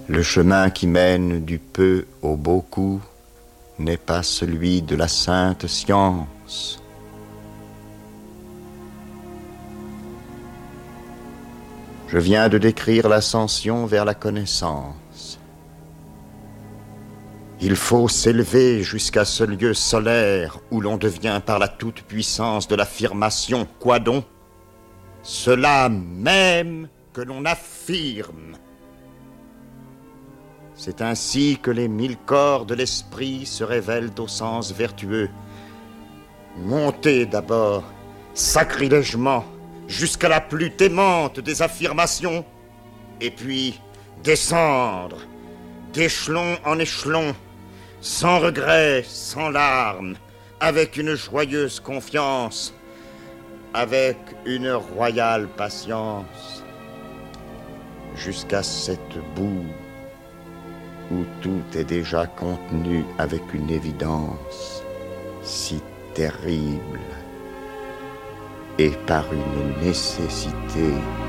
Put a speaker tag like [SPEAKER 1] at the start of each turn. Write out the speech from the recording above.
[SPEAKER 1] Le chemin qui mène du peu au beaucoup n'est pas celui de la sainte science. Je viens de décrire l'ascension vers la connaissance. Il faut s'élever jusqu'à ce lieu solaire où l'on devient par la toute-puissance de l'affirmation. Quoi donc? Cela même que l'on affirme. C'est ainsi que les 1000 corps de l'esprit se révèlent au sens vertueux. Monter d'abord, sacrilègement, jusqu'à la plus démente des affirmations, et puis descendre, d'échelon en échelon, sans regret, sans larmes, avec une joyeuse confiance, avec une royale patience, jusqu'à cette boue où tout est déjà contenu avec une évidence si terrible et par une nécessité